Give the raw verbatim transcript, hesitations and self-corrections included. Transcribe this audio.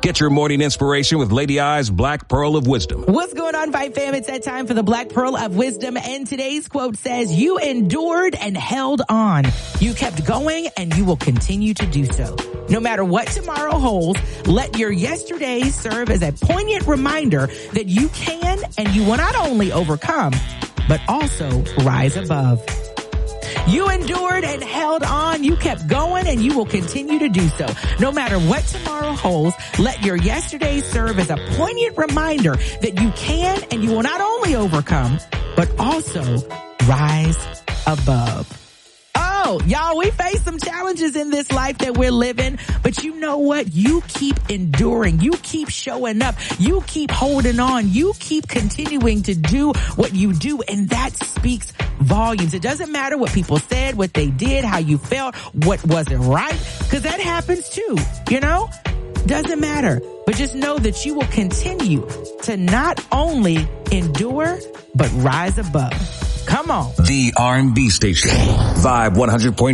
Get your morning inspiration with Lady I's Black Pearl of Wisdom. What's going on, Fight Fam? It's that time for the Black Pearl of Wisdom. And today's quote says, you endured and held on. You kept going and you will continue to do so. No matter what tomorrow holds, let your yesterday serve as a poignant reminder that you can and you will not only overcome, but also rise above. You endured and held on. You kept going and you will continue to do so. No matter what tomorrow holds, let your yesterday serve as a poignant reminder that you can and you will not only overcome, but also rise above. Oh, y'all, we face some challenges in this life that we're living, but you know what? You keep enduring. You keep showing up. You keep holding on. You keep continuing to do what you do, and that speaks volumes. It doesn't matter what people said, what they did, how you felt, what wasn't right, because that happens too, you know? Doesn't matter. But just know that you will continue to not only endure, but rise above. Come on. The R and B station. Vibe one hundred point